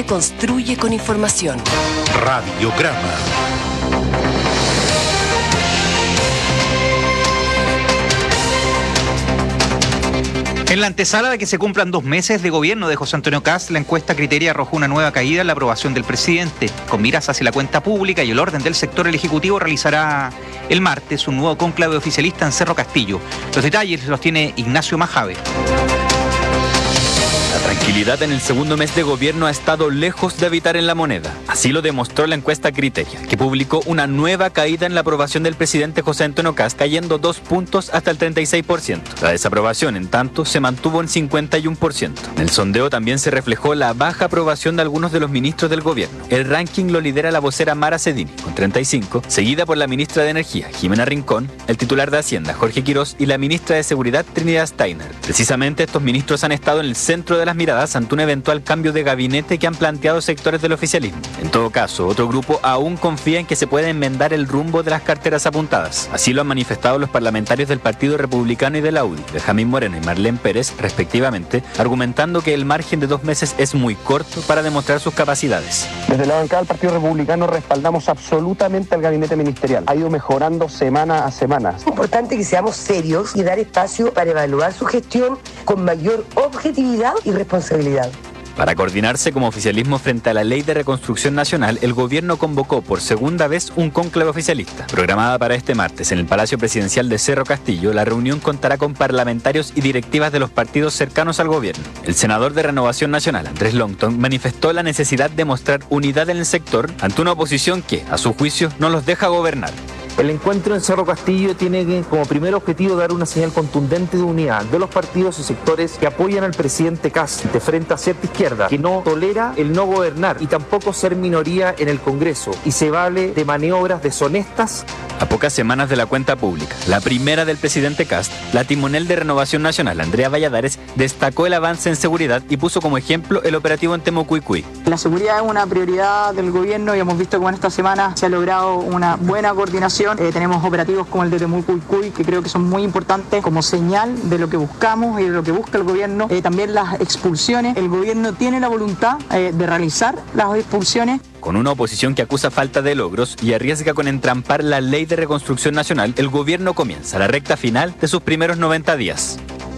se construye con información. Radiograma. En la antesala de que se cumplan 2 meses de gobierno de José Antonio Kast, la encuesta Criteria arrojó una nueva caída en la aprobación del presidente. Con miras hacia la cuenta pública y el orden del sector, el Ejecutivo realizará el martes un nuevo cónclave oficialista en Cerro Castillo. Los detalles los tiene Ignacio Majave. La tranquilidad en el segundo mes de gobierno ha estado lejos de habitar en La Moneda. Así lo demostró la encuesta Criteria, que publicó una nueva caída en la aprobación del presidente José Antonio Kast, cayendo 2 puntos hasta el 36%. La desaprobación, en tanto, se mantuvo en 51%. En el sondeo también se reflejó la baja aprobación de algunos de los ministros del gobierno. El ranking lo lidera la vocera Mara Cedini, con 35, seguida por la ministra de Energía, Jimena Rincón, el titular de Hacienda, Jorge Quirós, y la ministra de Seguridad, Trinidad Steiner. Precisamente estos ministros han estado en el centro de las miradas ante un eventual cambio de gabinete que han planteado sectores del oficialismo. En todo caso, otro grupo aún confía en que se pueda enmendar el rumbo de las carteras apuntadas. Así lo han manifestado los parlamentarios del Partido Republicano y de la UDI, Benjamín Moreno y Marlene Pérez, respectivamente, argumentando que el margen de 2 meses es muy corto para demostrar sus capacidades. Desde la bancada del Partido Republicano respaldamos absolutamente al gabinete ministerial. Ha ido mejorando semana a semana. Es importante que seamos serios y dar espacio para evaluar su gestión con mayor objetividad y responsabilidad. Para coordinarse como oficialismo frente a la Ley de Reconstrucción Nacional, el gobierno convocó por segunda vez un cónclave oficialista. Programada para este martes en el Palacio Presidencial de Cerro Castillo, la reunión contará con parlamentarios y directivas de los partidos cercanos al gobierno. El senador de Renovación Nacional, Andrés Longton, manifestó la necesidad de mostrar unidad en el sector ante una oposición que, a su juicio, no los deja gobernar. El encuentro en Cerro Castillo tiene como primer objetivo dar una señal contundente de unidad de los partidos y sectores que apoyan al presidente Kast de frente a cierta izquierda, que no tolera el no gobernar y tampoco ser minoría en el Congreso y se vale de maniobras deshonestas. A pocas semanas de la cuenta pública, la primera del presidente Kast, la timonel de Renovación Nacional, Andrea Valladares, destacó el avance en seguridad y puso como ejemplo el operativo en Temucuicui. La seguridad es una prioridad del gobierno y hemos visto que en esta semana se ha logrado una buena coordinación. Tenemos operativos como el de Temucuicui, que creo que son muy importantes como señal de lo que buscamos y de lo que busca el gobierno. También las expulsiones. El gobierno tiene la voluntad de realizar las expulsiones. Con una oposición que acusa falta de logros y arriesga con entrampar la Ley de Reconstrucción Nacional, el gobierno comienza la recta final de sus primeros 90 días.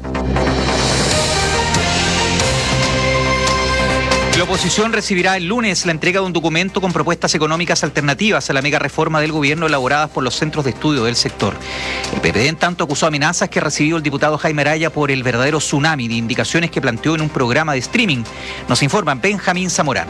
La oposición recibirá el lunes la entrega de un documento con propuestas económicas alternativas a la mega reforma del gobierno elaboradas por los centros de estudio del sector. El PPD, en tanto, acusó amenazas que recibió el diputado Jaime Araya por el verdadero tsunami de indicaciones que planteó en un programa de streaming. Nos informa Benjamín Zamorano.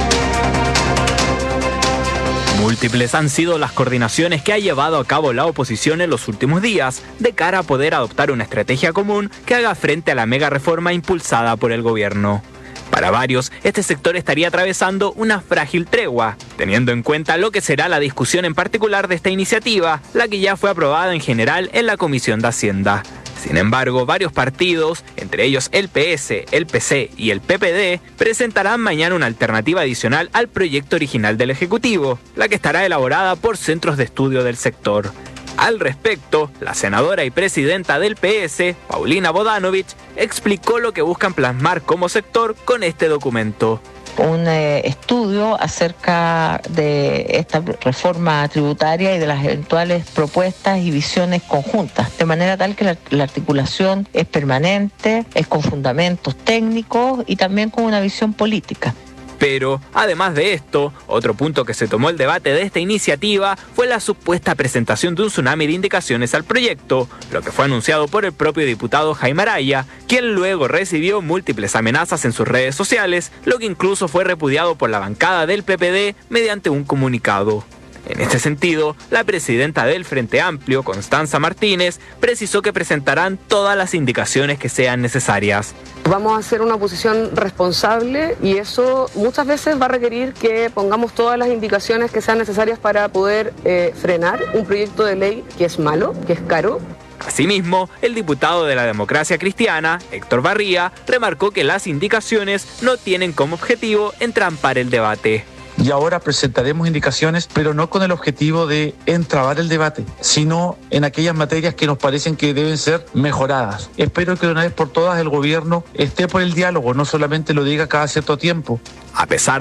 Múltiples han sido las coordinaciones que ha llevado a cabo la oposición en los últimos días de cara a poder adoptar una estrategia común que haga frente a la mega reforma impulsada por el gobierno. Para varios, este sector estaría atravesando una frágil tregua, teniendo en cuenta lo que será la discusión en particular de esta iniciativa, la que ya fue aprobada en general en la Comisión de Hacienda. Sin embargo, varios partidos, entre ellos el PS, el PC y el PPD, presentarán mañana una alternativa adicional al proyecto original del Ejecutivo, la que estará elaborada por centros de estudio del sector. Al respecto, la senadora y presidenta del PS, Paulina Bodanovich, explicó lo que buscan plasmar como sector con este documento. Un estudio acerca de esta reforma tributaria y de las eventuales propuestas y visiones conjuntas, de manera tal que la articulación es permanente, es con fundamentos técnicos y también con una visión política. Pero, además de esto, otro punto que se tomó el debate de esta iniciativa fue la supuesta presentación de un tsunami de indicaciones al proyecto, lo que fue anunciado por el propio diputado Jaime Araya, quien luego recibió múltiples amenazas en sus redes sociales, lo que incluso fue repudiado por la bancada del PPD mediante un comunicado. En este sentido, la presidenta del Frente Amplio, Constanza Martínez, precisó que presentarán todas las indicaciones que sean necesarias. Vamos a hacer una oposición responsable y eso muchas veces va a requerir que pongamos todas las indicaciones que sean necesarias para poder frenar un proyecto de ley que es malo, que es caro. Asimismo, el diputado de la Democracia Cristiana, Héctor Barría, remarcó que las indicaciones no tienen como objetivo entrampar el debate. Y ahora presentaremos indicaciones, pero no con el objetivo de entrabar el debate, sino en aquellas materias que nos parecen que deben ser mejoradas. Espero que de una vez por todas el gobierno esté por el diálogo, no solamente lo diga cada cierto tiempo. A pesar